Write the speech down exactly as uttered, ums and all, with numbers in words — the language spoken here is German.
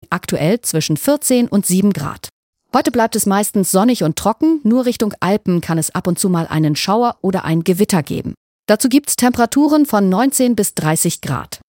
aktuell zwischen vierzehn und sieben Grad. Heute bleibt es meistens sonnig und trocken, nur Richtung Alpen kann es ab und zu mal einen Schauer oder ein Gewitter geben. Dazu gibt's Temperaturen von neunzehn bis dreißig Grad.